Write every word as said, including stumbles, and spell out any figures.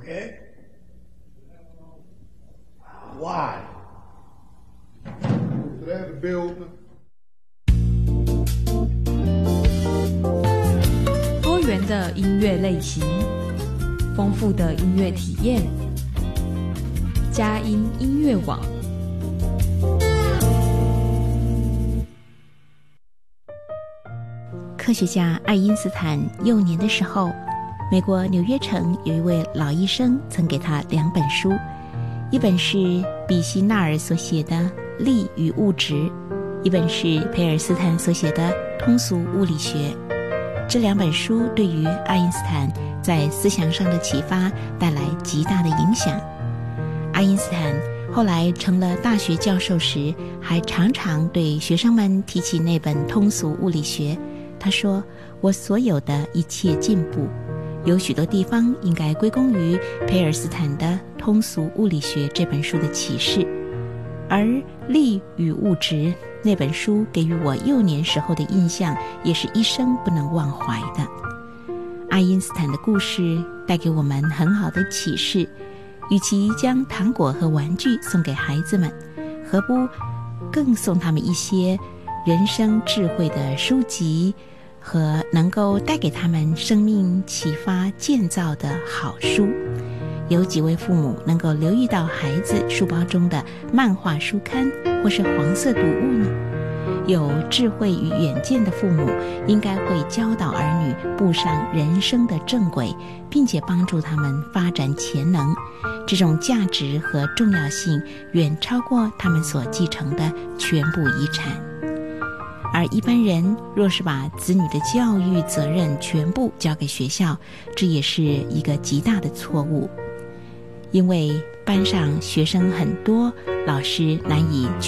Okay? Why? Could I have the bill open? 多元的音乐类型，丰富的音乐体验，佳音音乐网。 科学家爱因斯坦幼年的时候，美国纽约城有一位老医生曾给他两本书，一本是比希纳尔所写的《力与物质》，一本是佩尔斯坦所写的《通俗物理学》。这两本书对于爱因斯坦在思想上的启发带来极大的影响。爱因斯坦后来成了大学教授时，还常常对学生们提起那本《通俗物理学》。他说，我所有的一切进步有许多地方应该归功于佩尔斯坦的《通俗物理学》这本书的启示，而《力与物质》那本书给予我幼年时候的印象也是一生不能忘怀的。爱因斯坦的故事带给我们很好的启示，与其将糖果和玩具送给孩子们，何不更送他们一些人生智慧的书籍和能够带给他们生命启发建造的好书。有几位父母能够留意到孩子书包中的漫画书刊或是黄色读物呢？有智慧与远见的父母应该会教导儿女步上人生的正轨，并且帮助他们发展潜能。这种价值和重要性远超过他们所继承的全部遗产。而一般人若是把子女的教育责任全部交给学校，这也是一个极大的错误。因为班上学生很多，老师难以